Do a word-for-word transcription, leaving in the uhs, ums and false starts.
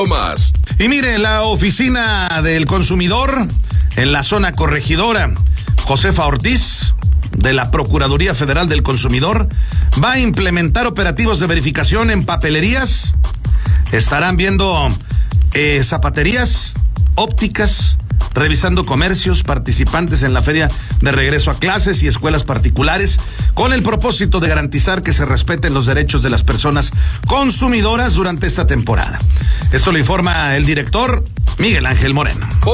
más. Y mire, la oficina del consumidor en la zona corregidora, Josefa Ortiz, de la Procuraduría Federal del Consumidor, va a implementar operativos de verificación en papelerías. Estarán viendo eh, zapaterías, ópticas, revisando comercios, participantes en la feria de regreso a clases y escuelas particulares, con el propósito de garantizar que se respeten los derechos de las personas consumidoras durante esta temporada. Esto lo informa el director Miguel Ángel Moreno.